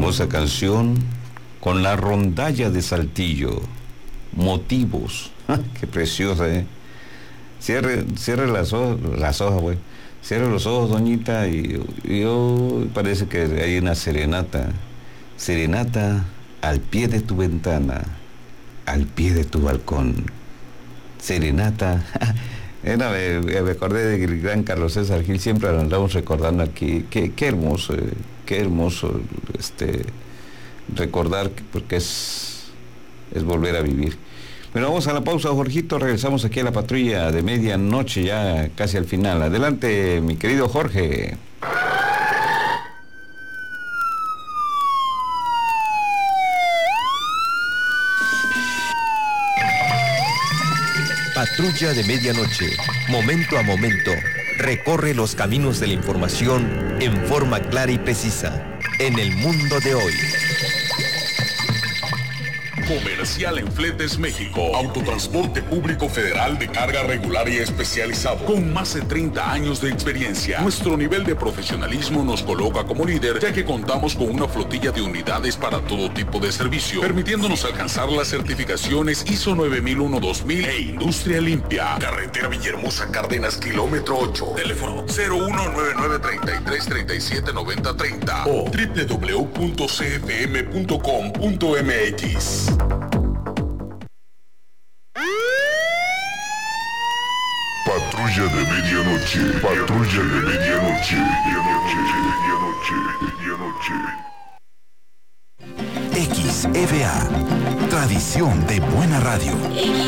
hermosa canción con la rondalla de Saltillo. Motivos. Qué preciosa, ¿eh? Cierre las hojas, güey. Cierre los ojos, doñita, y yo parece que hay una serenata. Serenata al pie de tu ventana, al pie de tu balcón. Serenata. Me acordé de que el gran Carlos César Gil, siempre lo andamos recordando aquí. Qué hermoso, recordar, porque es volver a vivir. Bueno, vamos a la pausa, Jorgito. Regresamos aquí a la patrulla de medianoche, ya casi al final. Adelante, mi querido Jorge. Patrulla de medianoche, momento a momento, recorre los caminos de la información en forma clara y precisa, en el mundo de hoy. Comercial en Fletes México. Autotransporte público federal de carga regular y especializado. Con más de 30 años de experiencia. Nuestro nivel de profesionalismo nos coloca como líder, ya que contamos con una flotilla de unidades para todo tipo de servicio, permitiéndonos alcanzar las certificaciones ISO 9001-2000 e Industria Limpia. Carretera Villahermosa Cárdenas, kilómetro 8. Teléfono 0199-3337-9030 o www.cfm.com.mx. Patrulla de medianoche, patrulla de medianoche, medianoche. XFA, tradición de buena radio.